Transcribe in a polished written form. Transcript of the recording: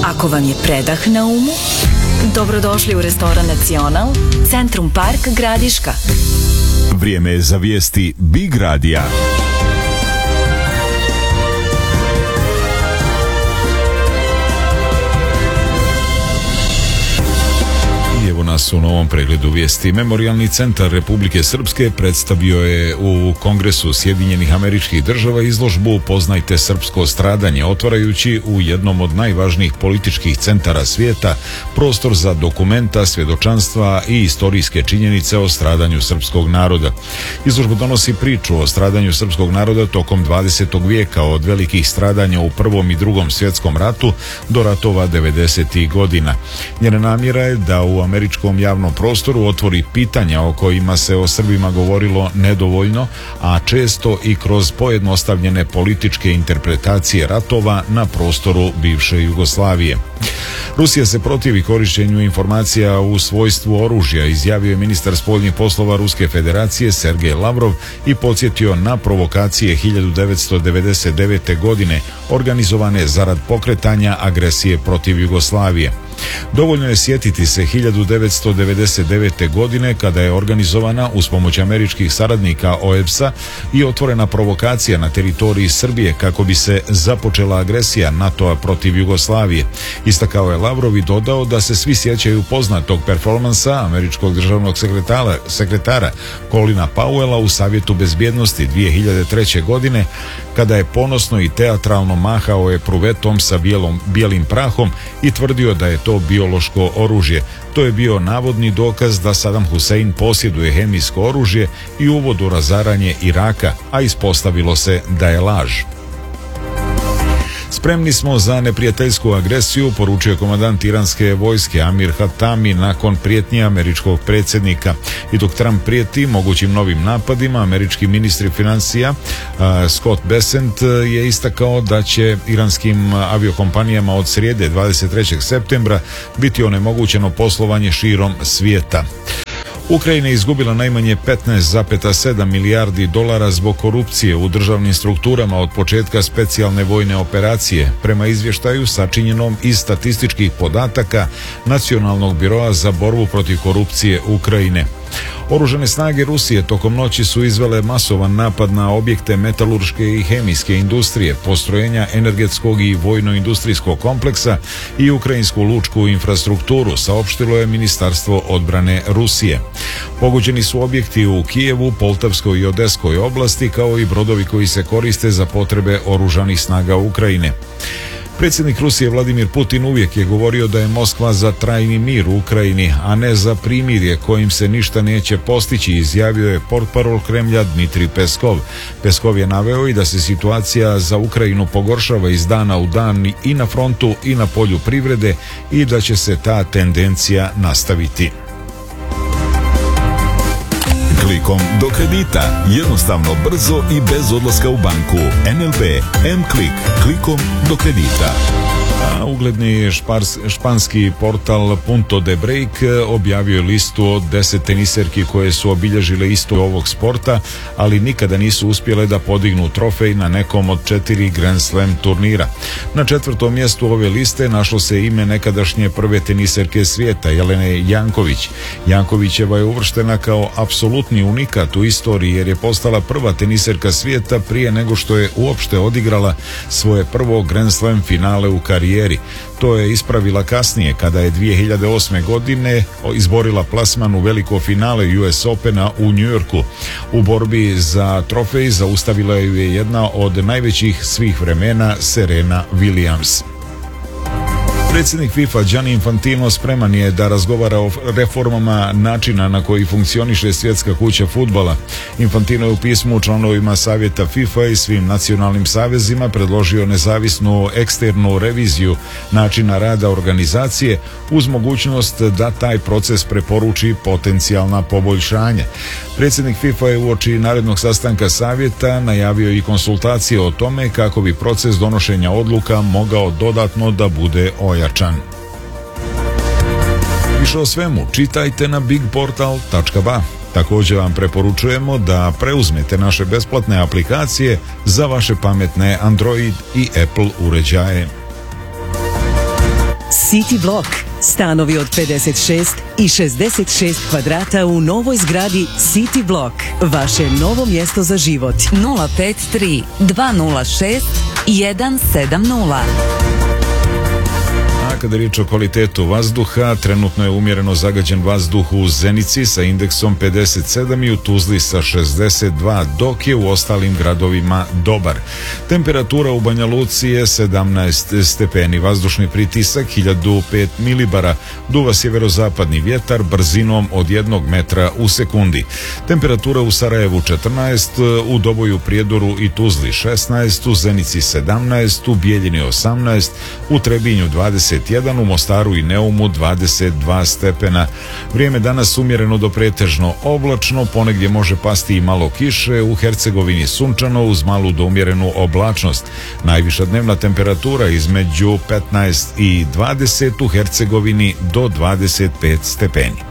Ako vam je predah na umu, dobrodošli u restoran Nacional, Centrum Park, Gradiška. Vrijeme je za vijesti Big Radija. Evo nas u novom pregledu vijesti. Memorijalni centar Republike Srpske predstavio je u Kongresu Sjedinjenih Američkih Država izložbu Poznajte srpsko stradanje, otvarajući u jednom od najvažnijih političkih centara svijeta prostor za dokumenta, svjedočanstva i istorijske činjenice o stradanju srpskog naroda. Izložba donosi priču o stradanju srpskog naroda tokom 20. vijeka, od velikih stradanja u Prvom i Drugom svjetskom ratu do ratova 90. godina. Njena namjera je da u američkom javnom prostoru otvori pitanja o kojima se o Srbima govorilo nedovoljno, a često i kroz pojednostavljene političke interpretacije ratova na prostoru bivše Jugoslavije. Rusija se protivi korištenju informacija u svojstvu oružja, izjavio je ministar spoljnih poslova Ruske federacije Sergej Lavrov i podsjetio na provokacije 1999. godine organizovane zarad pokretanja agresije protiv Jugoslavije. Dovoljno je sjetiti se 1999. godine kada je organizovana uz pomoć američkih saradnika OEBS-a i otvorena provokacija na teritoriji Srbije kako bi se započela agresija NATO-a protiv Jugoslavije. Istakao je Lavrov i dodao da se svi sjećaju poznatog performansa američkog državnog sekretara Colina Powella u Savjetu bezbjednosti 2003. godine kada je ponosno i teatralno mahao epruvetom sa bijelim prahom i tvrdio da je to biološko oružje. To je bio navodni dokaz da Saddam Hussein posjeduje hemijsko oružje i uvod u razaranje Iraka, a ispostavilo se da je laž. Spremni smo za neprijateljsku agresiju, poručio komandant iranske vojske Amir Hatami nakon prijetnje američkog predsjednika. I dok Trump prijeti mogućim novim napadima, američki ministri financija Scott Bessent je istakao da će iranskim aviokompanijama od srijede 23. septembra biti onemogućeno poslovanje širom svijeta. Ukrajina je izgubila najmanje 15,7 milijardi dolara zbog korupcije u državnim strukturama od početka specijalne vojne operacije, prema izvještaju sačinjenom iz statističkih podataka Nacionalnog biroa za borbu protiv korupcije Ukrajine. Oružane snage Rusije tokom noći su izvele masovan napad na objekte metalurške i hemijske industrije, postrojenja energetskog i vojno-industrijskog kompleksa i ukrajinsku lučku infrastrukturu, saopštilo je Ministarstvo odbrane Rusije. Pogođeni su objekti u Kijevu, Poltavskoj i Odeskoj oblasti, kao i brodovi koji se koriste za potrebe oružanih snaga Ukrajine. Predsjednik Rusije Vladimir Putin uvijek je govorio da je Moskva za trajni mir u Ukrajini, a ne za primirje kojim se ništa neće postići, izjavio je portparol Kremlja Dmitrij Peskov. Peskov je naveo i da se situacija za Ukrajinu pogoršava iz dana u dan i na frontu i na polju privrede i da će se ta tendencija nastaviti. Klikom do kredita. Jednostavno, brzo i bez odlaska u banku. NLB M-Klik. Klikom do kredita. Ugledni španski portal Punto de Break objavio je listu od 10 teniserki koje su obilježile istoriju ovog sporta, ali nikada nisu uspjele da podignu trofej na nekom od 4 Grand Slam turnira. Na 4. mjestu ove liste našlo se ime nekadašnje prve teniserke svijeta, Jelene Janković. Jankovićeva je uvrštena kao apsolutni unikat u istoriji jer je postala prva teniserka svijeta prije nego što je uopšte odigrala svoje prvo Grand Slam finale u karijeri. To je ispravila kasnije kada je 2008. godine izborila plasman u veliko finale US Opena u New Yorku. U borbi za trofej zaustavila ju je jedna od najvećih svih vremena, Serena Williams. Predsjednik FIFA Gianni Infantino spreman je da razgovara o reformama načina na koji funkcioniše svjetska kuća fudbala. Infantino je u pismu članovima savjeta FIFA i svim nacionalnim savezima predložio nezavisnu eksternu reviziju načina rada organizacije uz mogućnost da taj proces preporuči potencijalna poboljšanja. Predsjednik FIFA je uoči narednog sastanka savjeta najavio i konsultacije o tome kako bi proces donošenja odluka mogao dodatno da bude ojačan. Više o svemu čitajte na bigportal.ba. Također vam preporučujemo da preuzmete naše besplatne aplikacije za vaše pametne Android i Apple uređaje. City Block. Stanovi od 56 i 66 kvadrata u novoj zgradi City Block. Vaše novo mjesto za život. 053 206 170. Kada je riječ o kvalitetu vazduha, trenutno je umjereno zagađen vazduh u Zenici sa indeksom 57 i u Tuzli sa 62, dok je u ostalim gradovima dobar. Temperatura u Banja Luci je 17 stepeni, vazdušni pritisak 1005 milibara, duva sjeverozapadni vjetar brzinom od 1 metra u sekundi. Temperatura u Sarajevu 14, u Doboju, Prijedoru i Tuzli 16, u Zenici 17, u Bijeljini 18, u Trebinju 21, u Mostaru i Neumu 22 stepena. Vrijeme danas umjereno do pretežno oblačno, ponegdje može pasti i malo kiše, u Hercegovini sunčano uz malu do umjerenu oblačnost. Najviša dnevna temperatura između 15 i 20, u Hercegovini do 25 stepeni.